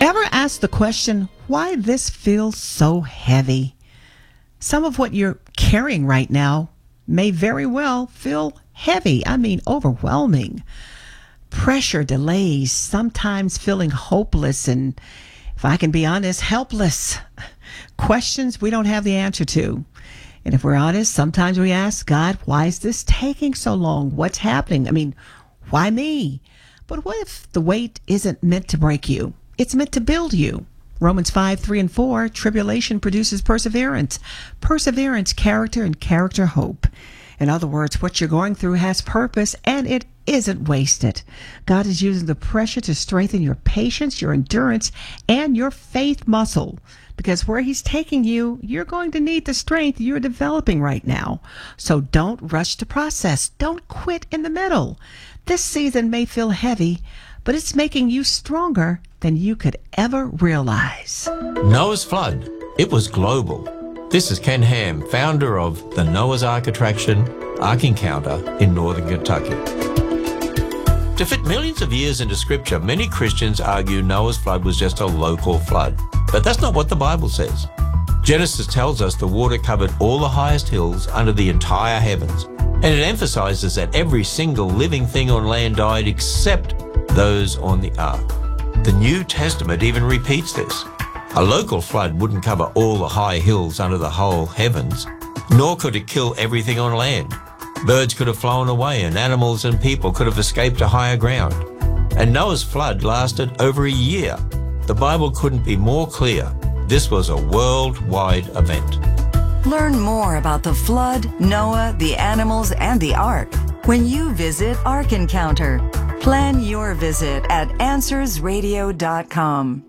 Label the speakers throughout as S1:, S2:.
S1: Ever ask the question, why this feels so heavy? Some of what you're carrying right now may very well feel heavy. I mean, overwhelming. Pressure, delays, sometimes feeling hopeless and, if I can be honest, helpless. Questions we don't have the answer to. And if we're honest, sometimes we ask God, why is this taking so long? What's happening? I mean, why me? But what if the weight isn't meant to break you? It's meant to build you. Romans 5:3-4, tribulation produces perseverance. Perseverance, character, and character, hope. In other words, what you're going through has purpose, and it isn't wasted. God is using the pressure to strengthen your patience, your endurance, and your faith muscle. Because where he's taking you, you're going to need the strength you're developing right now. So don't rush the process. Don't quit in the middle. This season may feel heavy, but it's making you stronger than you could ever realize.
S2: Noah's Flood. It was global. This is Ken Ham, founder of the Noah's Ark attraction, Ark Encounter in northern Kentucky. To fit millions of years into Scripture, many Christians argue Noah's flood was just a local flood. But that's not what the Bible says. Genesis tells us the water covered all the highest hills under the entire heavens. And it emphasizes that every single living thing on land died except those on the ark. The New Testament even repeats this. A local flood wouldn't cover all the high hills under the whole heavens, nor could it kill everything on land. Birds could have flown away and animals and people could have escaped to higher ground. And Noah's flood lasted over a year. The Bible couldn't be more clear. This was a worldwide event.
S3: Learn more about the flood, Noah, the animals, and the ark when you visit Ark Encounter. Plan your visit at AnswersRadio.com.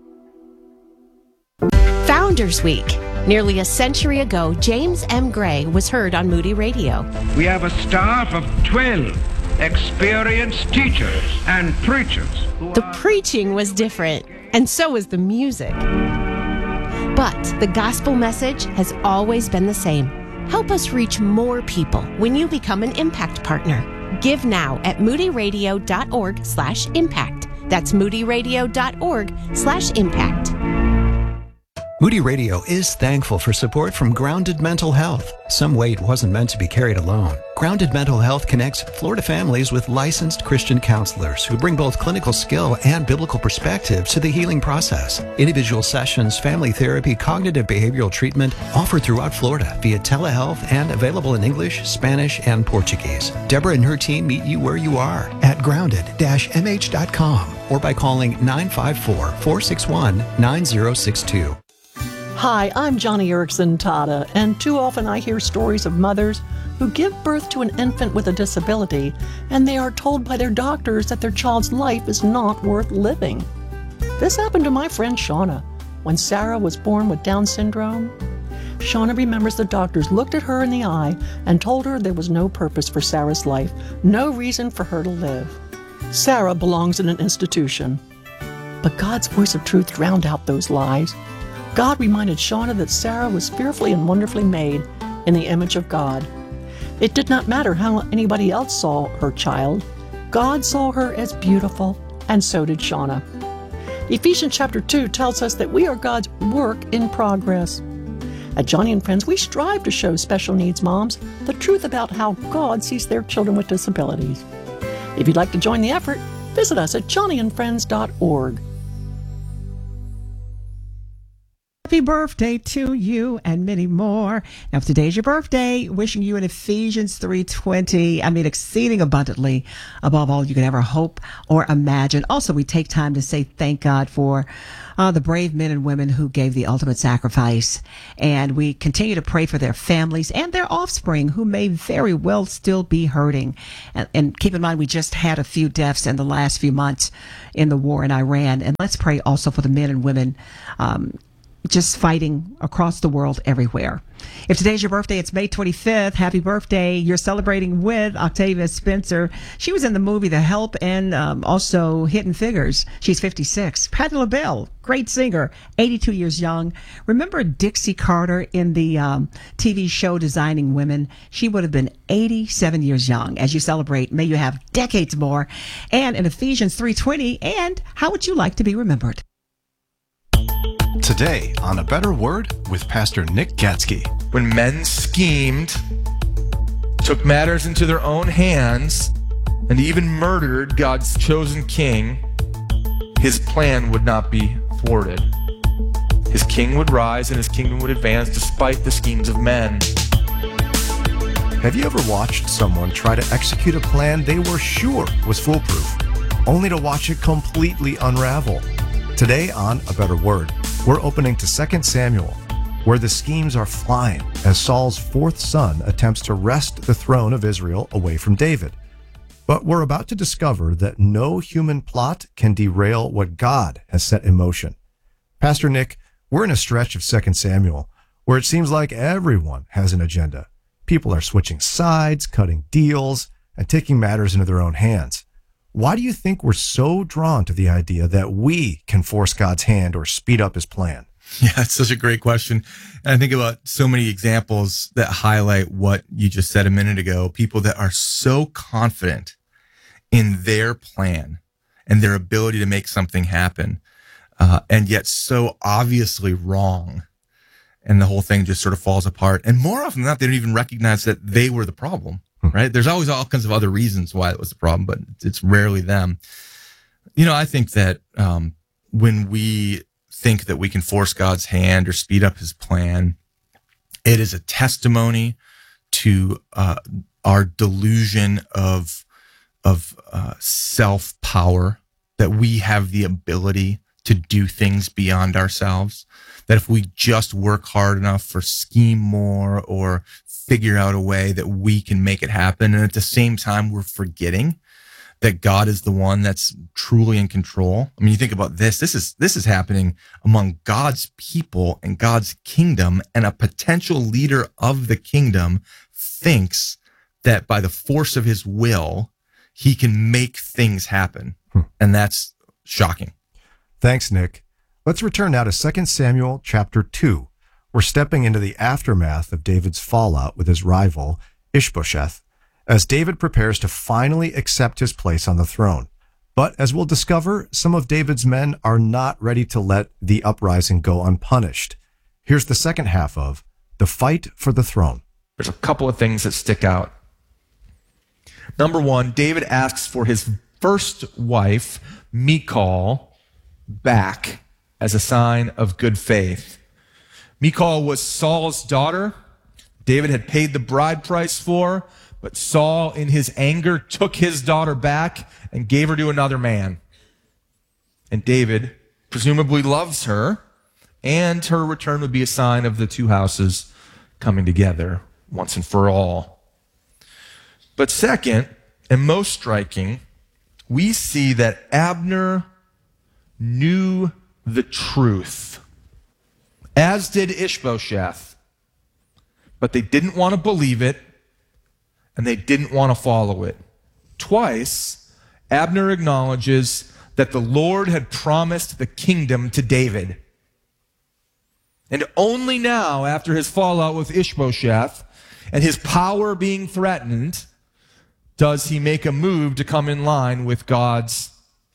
S4: Founders Week. Nearly a century ago, James M. Gray was heard on Moody Radio.
S5: We have a staff of 12 experienced teachers and preachers.
S4: The preaching was different, and so was the music. But the gospel message has always been the same. Help us reach more people when you become an Impact Partner. Give now at moodyradio.org/impact. That's moodyradio.org/impact.
S6: Moody Radio is thankful for support from Grounded Mental Health. Some weight wasn't meant to be carried alone. Grounded Mental Health connects Florida families with licensed Christian counselors who bring both clinical skill and biblical perspective to the healing process. Individual sessions, family therapy, cognitive behavioral treatment offered throughout Florida via telehealth and available in English, Spanish, and Portuguese. Deborah and her team meet you where you are at grounded-mh.com or by calling 954-461-9062.
S7: Hi, I'm Johnny Erickson Tata, and too often I hear stories of mothers who give birth to an infant with a disability, and they are told by their doctors that their child's life is not worth living. This happened to my friend Shauna when Sarah was born with Down syndrome. Shauna remembers the doctors looked at her in the eye and told her there was no purpose for Sarah's life, no reason for her to live. Sarah belongs in an institution. But God's voice of truth drowned out those lies. God reminded Shauna that Sarah was fearfully and wonderfully made in the image of God. It did not matter how anybody else saw her child. God saw her as beautiful, and so did Shauna. Ephesians chapter 2 tells us that we are God's work in progress. At Johnny and Friends, we strive to show special needs moms the truth about how God sees their children with disabilities. If you'd like to join the effort, visit us at johnnyandfriends.org.
S1: Happy birthday to you and many more. Now, if today's your birthday, wishing you in Ephesians 3:20, exceeding abundantly above all you could ever hope or imagine. Also, we take time to say thank God for the brave men and women who gave the ultimate sacrifice. And we continue to pray for their families and their offspring who may very well still be hurting. And keep in mind, we just had a few deaths in the last few months in the war in Iran. And let's pray also for the men and women just fighting across the world everywhere. If today's your birthday, it's May 25th. Happy birthday. You're celebrating with Octavia Spencer. She was in the movie The Help and also Hidden Figures. She's 56. Patti LaBelle, great singer, 82 years young. Remember Dixie Carter in the TV show Designing Women? She would have been 87 years young. As you celebrate, may you have decades more. And in Ephesians 3:20, and how would you like to be remembered?
S8: Today on A Better Word with Pastor Nick Gatsky.
S9: When men schemed, took matters into their own hands, and even murdered God's chosen king, his plan would not be thwarted. His king would rise and his kingdom would advance despite the schemes of men.
S8: Have you ever watched someone try to execute a plan they were sure was foolproof, only to watch it completely unravel? Today on A Better Word, we're opening to 2 Samuel, where the schemes are flying as Saul's fourth son attempts to wrest the throne of Israel away from David. But we're about to discover that no human plot can derail what God has set in motion. Pastor Nick, we're in a stretch of 2 Samuel where it seems like everyone has an agenda. People are switching sides, cutting deals, and taking matters into their own hands. Why do you think we're so drawn to the idea that we can force God's hand or speed up his plan?
S9: Yeah, it's such a great question. And I think about so many examples that highlight what you just said a minute ago. People that are so confident in their plan and their ability to make something happen, and yet so obviously wrong. And the whole thing just sort of falls apart. And more often than not, they don't even recognize that they were the problem, right? There's always all kinds of other reasons why it was the problem, but it's rarely them. You know, I think that when we think that we can force God's hand or speed up his plan, it is a testimony to our delusion of self-power, that we have the ability to do things beyond ourselves, that if we just work hard enough or scheme more or figure out a way that we can make it happen. And at the same time, we're forgetting that God is the one that's truly in control. I mean, you think about this is happening among God's people and God's kingdom, and a potential leader of the kingdom thinks that by the force of his will, he can make things happen. And that's shocking.
S8: Thanks, Nick. Let's return now to 2 Samuel chapter 2. We're stepping into the aftermath of David's fallout with his rival, Ishbosheth, as David prepares to finally accept his place on the throne. But as we'll discover, some of David's men are not ready to let the uprising go unpunished. Here's the second half of The Fight for the Throne.
S9: There's a couple of things that stick out. Number one, David asks for his first wife, Michal, back as a sign of good faith. Michal was Saul's daughter. David had paid the bride price for, but Saul, in his anger, took his daughter back and gave her to another man. And David presumably loves her, and her return would be a sign of the two houses coming together once and for all. But second, and most striking, we see that Abner knew the truth, as did Ishbosheth, but they didn't want to believe it, and they didn't want to follow it. Twice, Abner acknowledges that the Lord had promised the kingdom to David. And only now, after his fallout with Ishbosheth and his power being threatened, does he make a move to come in line with God's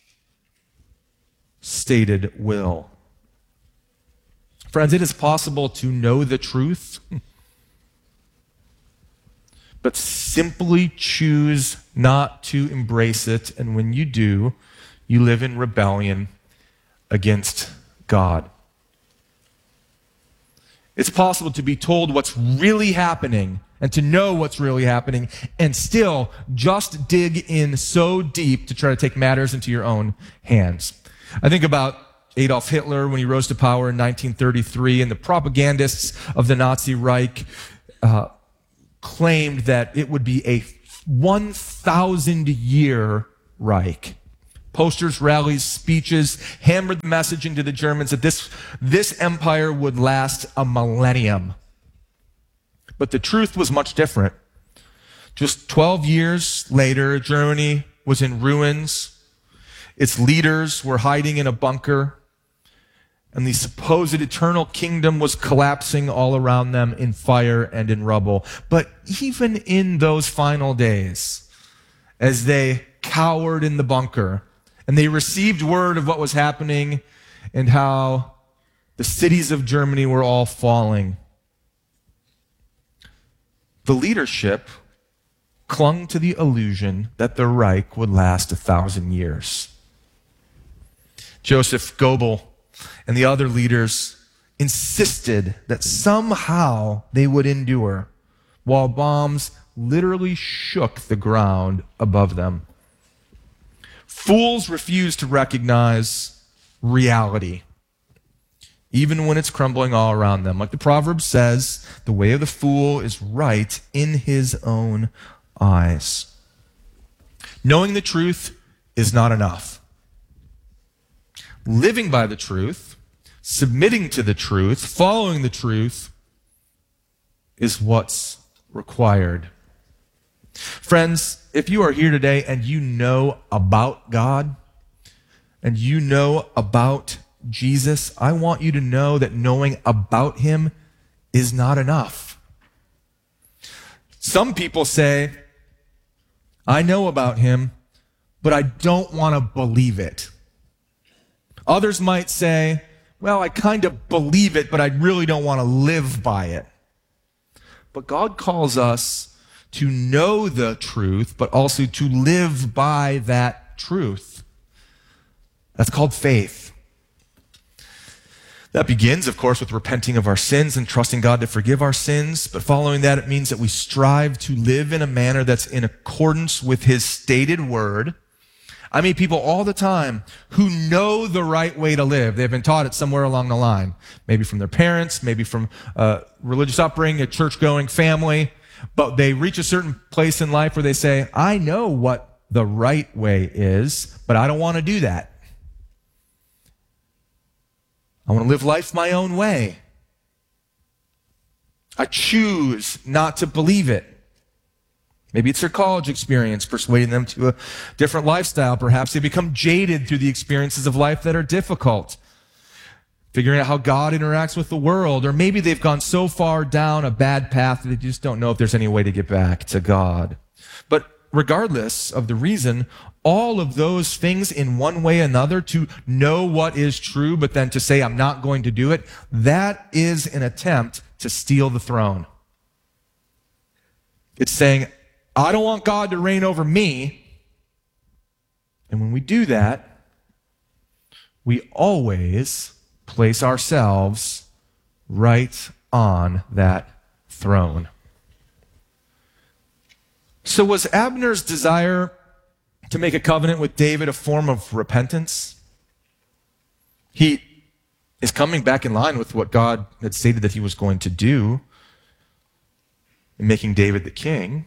S9: stated will. Friends, it is possible to know the truth, but simply choose not to embrace it. And when you do, you live in rebellion against God. It's possible to be told what's really happening and to know what's really happening and still just dig in so deep to try to take matters into your own hands. I think about Adolf Hitler when he rose to power in 1933, and the propagandists of the Nazi Reich claimed that it would be a 1,000-year Reich. Posters, rallies, speeches hammered the message into the Germans that this empire would last a millennium. But the truth was much different. Just 12 years later, Germany was in ruins. Its leaders were hiding in a bunker, and the supposed eternal kingdom was collapsing all around them in fire and in rubble. But even in those final days, as they cowered in the bunker, and they received word of what was happening and how The cities of Germany were all falling. The leadership clung to the illusion that the Reich would last 1,000 years. Joseph Goebbels and the other leaders insisted that somehow they would endure, while bombs literally shook the ground above them. Fools refuse to recognize reality, even when it's crumbling all around them. Like the proverb says, the way of the fool is right in his own eyes. Knowing the truth is not enough. Living by the truth, submitting to the truth, following the truth is what's required. Friends, if you are here today and you know about God and you know about Jesus, I want you to know that knowing about him is not enough. Some people say, I know about him, but I don't want to believe it. Others might say, well, I kind of believe it, but I really don't want to live by it. But God calls us to know the truth, but also to live by that truth. That's called faith. That begins, of course, with repenting of our sins and trusting God to forgive our sins. But following that, it means that we strive to live in a manner that's in accordance with his stated word. I meet people all the time who know the right way to live. They've been taught it somewhere along the line, maybe from their parents, maybe from religious upbringing, a church-going family. But they reach a certain place in life where they say, I know what the right way is, but I don't want to do that. I want to live life my own way. I choose not to believe it. Maybe it's their college experience persuading them to a different lifestyle. Perhaps they become jaded through the experiences of life that are difficult, figuring out how God interacts with the world. Or maybe they've gone so far down a bad path that they just don't know if there's any way to get back to God. But regardless of the reason, all of those things in one way or another, to know what is true, but then to say, I'm not going to do it, that is an attempt to steal the throne. It's saying, I don't want God to reign over me. And when we do that, we always place ourselves right on that throne. So was Abner's desire to make a covenant with David a form of repentance? He is coming back in line with what God had stated that he was going to do in making David the king.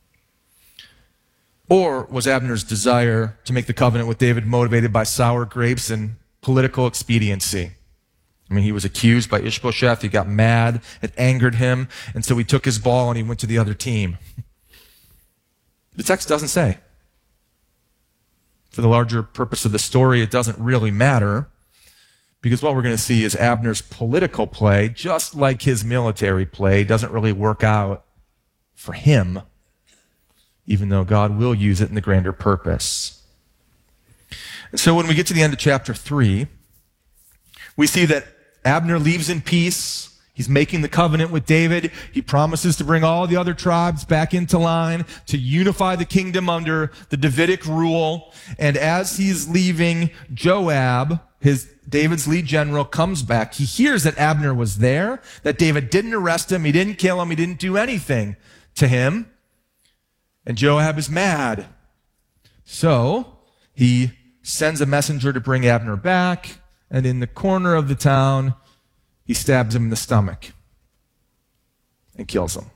S9: Or was Abner's desire to make the covenant with David motivated by sour grapes and political expediency? I mean, he was accused by Ishbosheth. He got mad. It angered him. And so he took his ball and he went to the other team. The text doesn't say. For the larger purpose of the story, it doesn't really matter, because what we're going to see is Abner's political play, just like his military play, doesn't really work out for him, even though God will use it in the grander purpose. And so when we get to the end of chapter 3, we see that Abner leaves in peace. He's making the covenant with David. He promises to bring all the other tribes back into line, to unify the kingdom under the Davidic rule. And as he's leaving, Joab, David's lead general, comes back. He hears that Abner was there, that David didn't arrest him, he didn't kill him, he didn't do anything to him. And Joab is mad. So he sends a messenger to bring Abner back, and in the corner of the town, he stabs him in the stomach and kills him.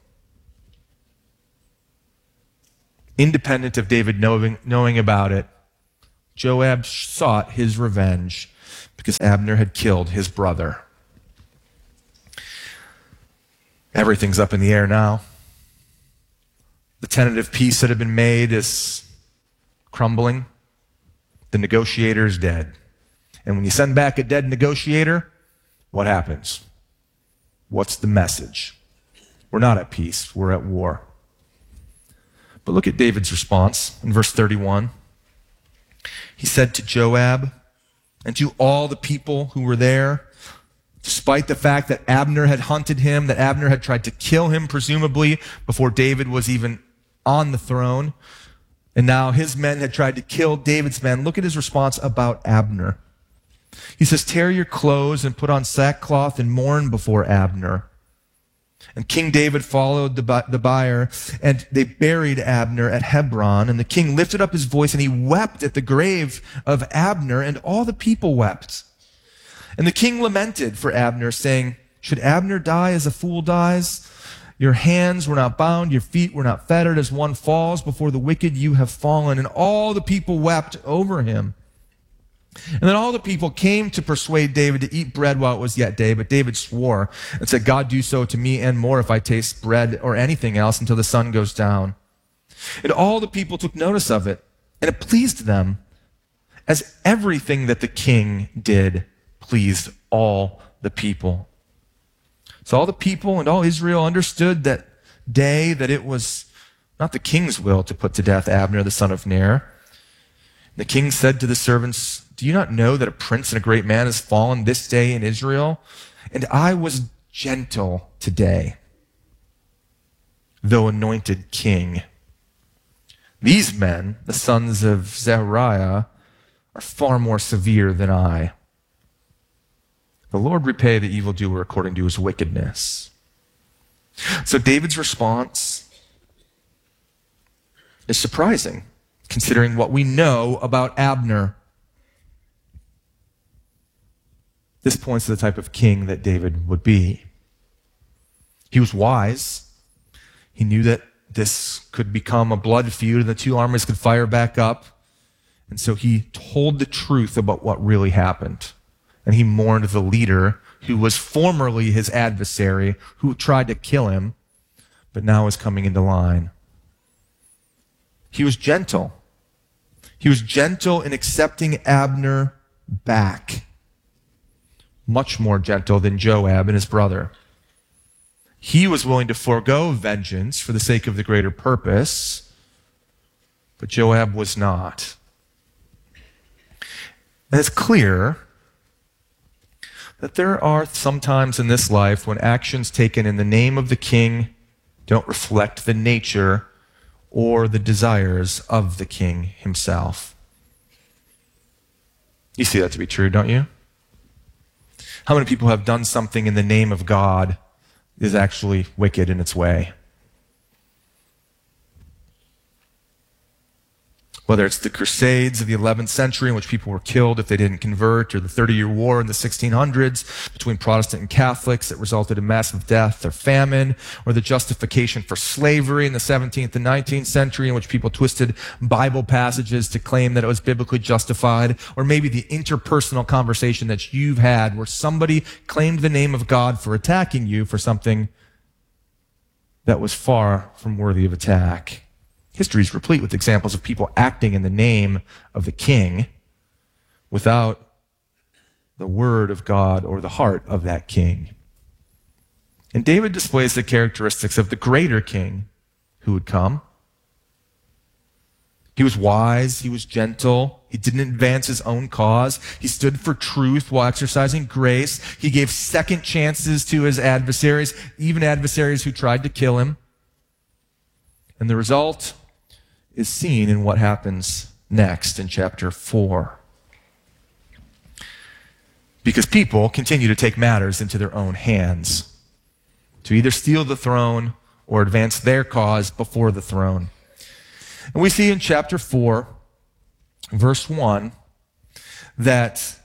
S9: Independent of David knowing about it, Joab sought his revenge because Abner had killed his brother. Everything's up in the air now. The tentative peace that had been made is crumbling. The negotiator is dead. And when you send back a dead negotiator, what happens? What's the message? We're not at peace, we're at war. But look at David's response in verse 31. He said to Joab and to all the people who were there, despite the fact that Abner had hunted him, that Abner had tried to kill him, presumably, before David was even on the throne. And now his men had tried to kill David's men. Look at his response about Abner. He says, tear your clothes and put on sackcloth and mourn before Abner. And King David followed the bier, and they buried Abner at Hebron. And the king lifted up his voice, and he wept at the grave of Abner, and all the people wept. And the king lamented for Abner, saying, should Abner die as a fool dies? Your hands were not bound, your feet were not fettered. As one falls before the wicked, you have fallen. And all the people wept over him. And then all the people came to persuade David to eat bread while it was yet day. But David swore and said, God, do so to me and more if I taste bread or anything else until the sun goes down. And all the people took notice of it, and it pleased them, as everything that the king did pleased all the people. So all the people and all Israel understood that day that it was not the king's will to put to death Abner, the son of Ner. The king said to the servants, do you not know that a prince and a great man has fallen this day in Israel? And I was gentle today, though anointed king. These men, the sons of Zeruiah, are far more severe than I. The Lord repay the evildoer according to his wickedness. So David's response is surprising, considering what we know about Abner. This points to the type of king that David would be. He was wise. He knew that this could become a blood feud and the two armies could fire back up. And so he told the truth about what really happened. And he mourned the leader who was formerly his adversary, who tried to kill him, but now is coming into line. He was gentle. He was gentle in accepting Abner back. Much more gentle than Joab and his brother. He was willing to forego vengeance for the sake of the greater purpose, but Joab was not. And it's clear that there are some times in this life when actions taken in the name of the king don't reflect the nature or the desires of the king himself. You see that to be true, don't you? How many people have done something in the name of God is actually wicked in its way? Whether it's the Crusades of the 11th century in which people were killed if they didn't convert, or the 30-year war in the 1600s between Protestant and Catholics that resulted in massive death or famine, or the justification for slavery in the 17th and 19th century in which people twisted Bible passages to claim that it was biblically justified, or maybe the interpersonal conversation that you've had where somebody claimed the name of God for attacking you for something that was far from worthy of attack. History is replete with examples of people acting in the name of the king without the word of God or the heart of that king. And David displays the characteristics of the greater king who would come. He was wise, he was gentle, he didn't advance his own cause, he stood for truth while exercising grace, he gave second chances to his adversaries, even adversaries who tried to kill him. And the result is seen in what happens next in chapter 4. Because people continue to take matters into their own hands, to either steal the throne or advance their cause before the throne. And we see in chapter 4, verse 1, that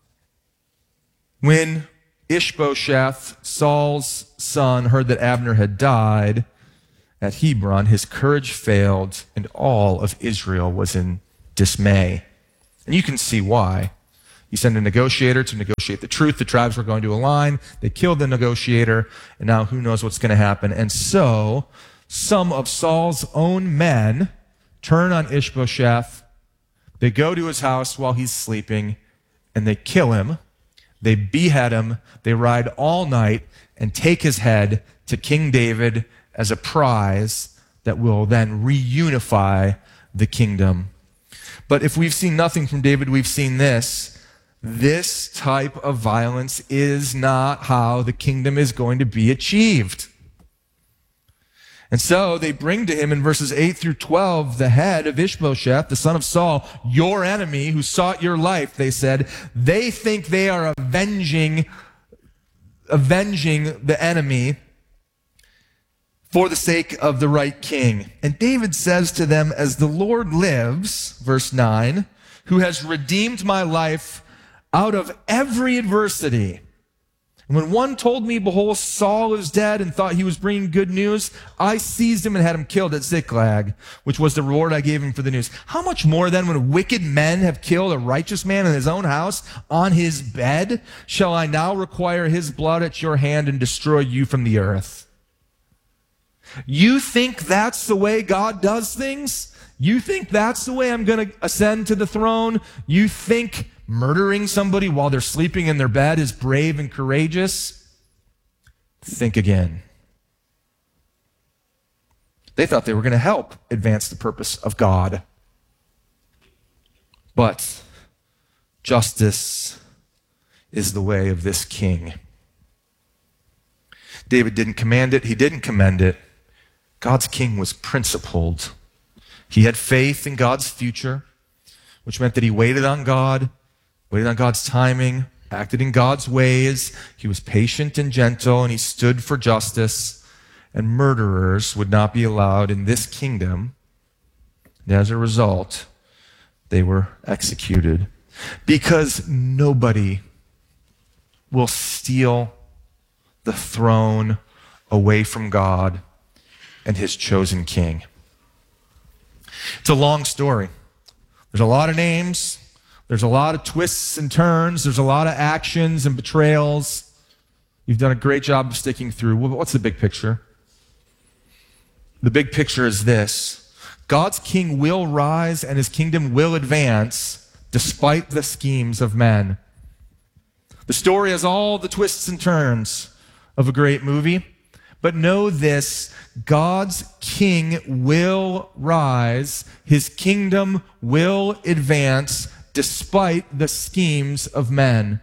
S9: when Ishbosheth, Saul's son, heard that Abner had died at Hebron, his courage failed, and all of Israel was in dismay. And you can see why. You send a negotiator to negotiate the truth. The tribes were going to align. They killed the negotiator, and now who knows what's going to happen. And so some of Saul's own men turn on Ishbosheth. They go to his house while he's sleeping, and they kill him. They behead him. They ride all night and take his head to King David as a prize that will then reunify the kingdom. But if we've seen nothing from David, we've seen this, this type of violence is not how the kingdom is going to be achieved. And so they bring to him in verses 8 through 12 the head of Ishbosheth, the son of Saul, your enemy who sought your life, they said. They think they are avenging the enemy for the sake of the right king. And David says to them, as the Lord lives, verse 9, who has redeemed my life out of every adversity. And when one told me, behold, Saul is dead, and thought he was bringing good news, I seized him and had him killed at Ziklag, which was the reward I gave him for the news. How much more then, when wicked men have killed a righteous man in his own house on his bed, shall I now require his blood at your hand and destroy you from the earth? You think that's the way God does things? You think that's the way I'm going to ascend to the throne? You think murdering somebody while they're sleeping in their bed is brave and courageous? Think again. They thought they were going to help advance the purpose of God. But justice is the way of this king. David didn't command it. He didn't commend it. God's king was principled. He had faith in God's future, which meant that he waited on God, waited on God's timing, acted in God's ways. He was patient and gentle, and he stood for justice. And murderers would not be allowed in this kingdom. And as a result, they were executed. Because nobody will steal the throne away from God and his chosen king. It's a long story. There's a lot of names. There's a lot of twists and turns. There's a lot of actions and betrayals. You've done a great job of sticking through. What's the big picture? The big picture is this. God's king will rise and his kingdom will advance despite the schemes of men. The story has all the twists and turns of a great movie. But know this, God's king will rise, his kingdom will advance despite the schemes of men.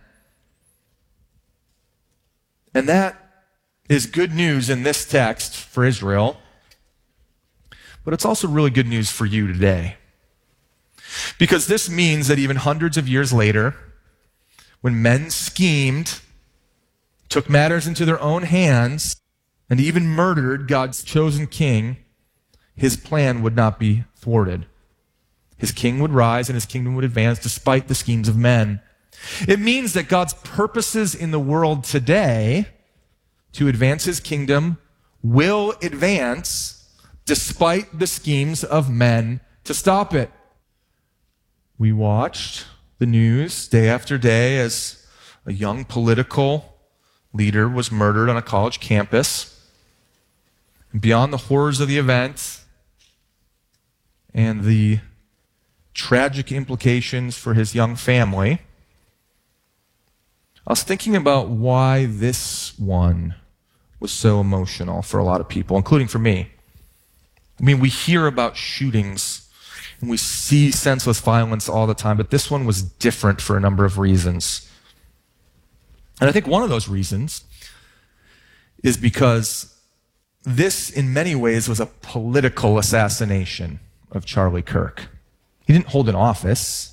S9: And that is good news in this text for Israel, but it's also really good news for you today. Because this means that even hundreds of years later, when men schemed, took matters into their own hands, and even murdered God's chosen king, his plan would not be thwarted. His king would rise and his kingdom would advance despite the schemes of men. It means that God's purposes in the world today to advance his kingdom will advance despite the schemes of men to stop it. We watched the news day after day as a young political leader was murdered on a college campus. And beyond the horrors of the event and the tragic implications for his young family, I was thinking about why this one was so emotional for a lot of people, including for me. I mean, we hear about shootings and we see senseless violence all the time, but this one was different for a number of reasons. And I think one of those reasons is because this, in many ways, was a political assassination of Charlie Kirk. He didn't hold an office,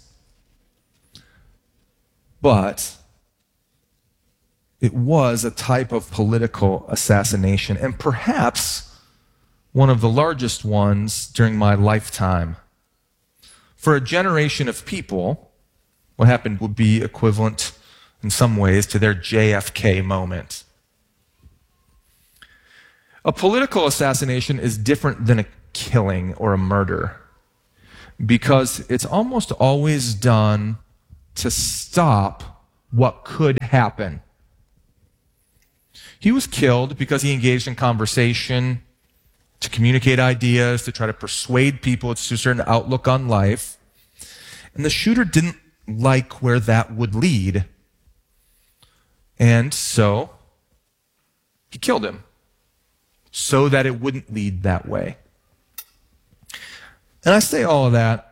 S9: but it was a type of political assassination, and perhaps one of the largest ones during my lifetime. For a generation of people, what happened would be equivalent in some ways to their JFK moment. A political assassination is different than a killing or a murder because it's almost always done to stop what could happen. He was killed because he engaged in conversation to communicate ideas, to try to persuade people to a certain outlook on life. And the shooter didn't like where that would lead. And so he killed him so that it wouldn't lead that way. And I say all of that